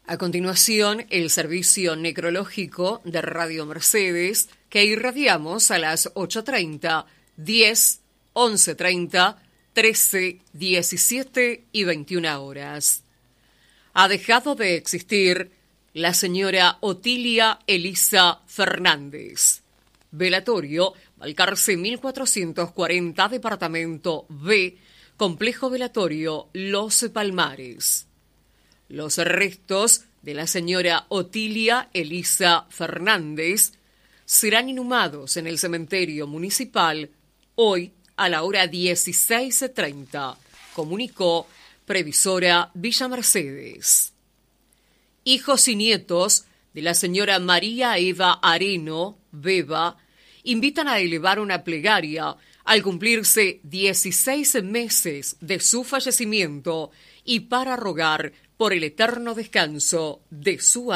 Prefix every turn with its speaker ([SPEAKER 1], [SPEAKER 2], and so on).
[SPEAKER 1] A continuación, el servicio necrológico de Radio Mercedes, que irradiamos a las 8:30, 10, 11:30, 13, 17 y 21 horas. Ha dejado de existir la señora Otilia Elisa Fernández. Velatorio, Balcarce 1440, Departamento B, Complejo Velatorio Los Palmares. Los restos de la señora Otilia Elisa Fernández serán inhumados en el cementerio municipal hoy a la hora 16:30, comunicó Previsora Villa Mercedes. Hijos y nietos de la señora María Eva Areno, Beba, invitan a elevar una plegaria al cumplirse 16 meses de su fallecimiento y para rogar por el eterno descanso de su alma.